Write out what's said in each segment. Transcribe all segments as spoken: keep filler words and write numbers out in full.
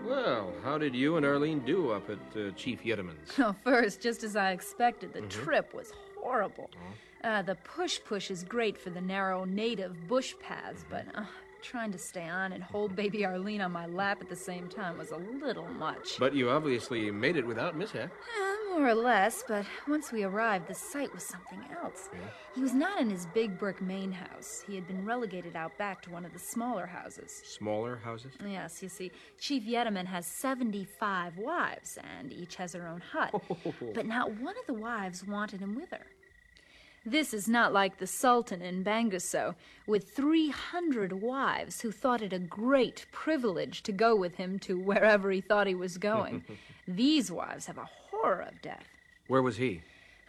Well, how did you and Arlene do up at uh, Chief Yetterman's? Well, first, just as I expected, the Mm-hmm. trip was horrible. Oh. Uh, the push-push is great for the narrow native bush paths, but uh, trying to stay on and hold baby Arlene on my lap at the same time was a little much. But you obviously made it without mishap. Uh, more or less, but once we arrived, the sight was something else. Yeah. He was not in his big brick main house. He had been relegated out back to one of the smaller houses. Smaller houses? Yes, you see, Chief Yetterman has seventy-five wives, and each has her own hut. But not one of the wives wanted him with her. This is not like the Sultan in Bangusso, with three hundred wives who thought it a great privilege to go with him to wherever he thought he was going. These wives have a horror of death. Where was he?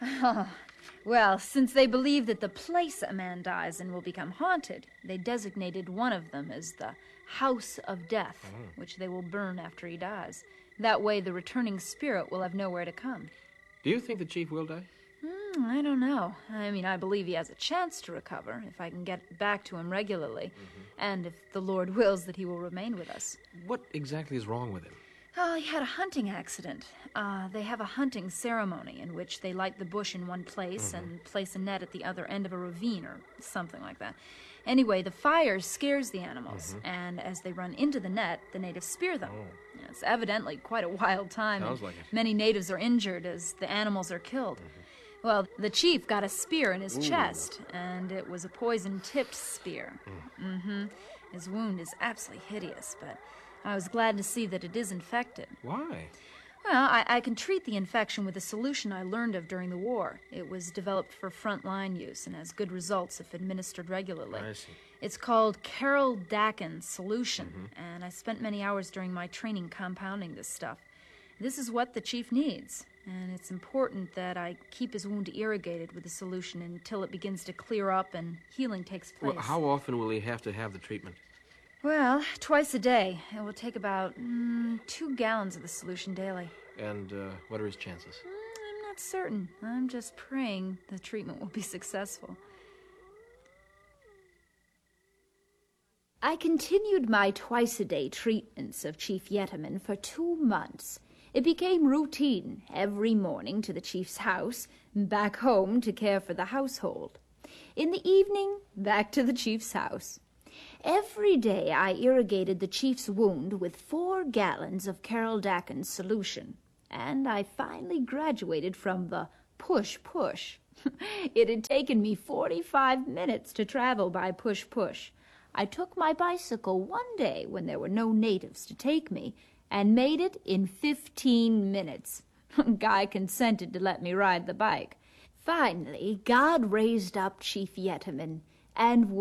Well, since they believe that the place a man dies in will become haunted, they designated one of them as the House of Death, Oh. which they will burn after he dies. That way the returning spirit will have nowhere to come. Do you think the chief will die? Hmm, I don't know. I mean, I believe he has a chance to recover if I can get back to him regularly, Mm-hmm. and if the Lord wills that he will remain with us. What exactly is wrong with him? Oh, he had a hunting accident. Uh, they have a hunting ceremony in which they light the bush in one place and place a net at the other end of a ravine or something like that. Anyway, the fire scares the animals, and as they run into the net, the natives spear them. Oh. Yeah, it's evidently quite a wild time. Sounds and like it. Many natives are injured as the animals are killed. Well, the chief got a spear in his Ooh. chest, and it was a poison-tipped spear. Mm-hmm. His wound is absolutely hideous, but I was glad to see that it is infected. Why? Well, I, I can treat the infection with a solution I learned of during the war. It was developed for front-line use and has good results if administered regularly. I see. It's called Carol Dakin solution, and I spent many hours during my training compounding this stuff. This is what the chief needs, and it's important that I keep his wound irrigated with the solution until it begins to clear up and healing takes place. Well, how often will he have to have the treatment? Well, twice a day. It will take about mm, two gallons of the solution daily. And uh, what are his chances? Mm, I'm not certain. I'm just praying the treatment will be successful. I continued my twice-a-day treatments of Chief Yetterman for two months. It became routine every morning to the chief's house, back home to care for the household. In the evening, back to the chief's house. Every day I irrigated the chief's wound with four gallons of Carol Dakin's solution, and I finally graduated from the push-push. It had taken me forty-five minutes to travel by push-push. I took my bicycle one day when there were no natives to take me, and made it in fifteen minutes. Guy consented to let me ride the bike. Finally, God raised up Chief Yetterman, and